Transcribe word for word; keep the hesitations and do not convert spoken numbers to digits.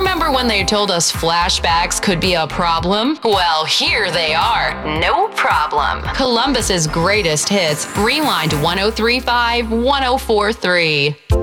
Remember when they told us flashbacks could be a problem? Well, here they are. No problem. Columbus's greatest hits. Rewind one oh three point five, one oh four point three.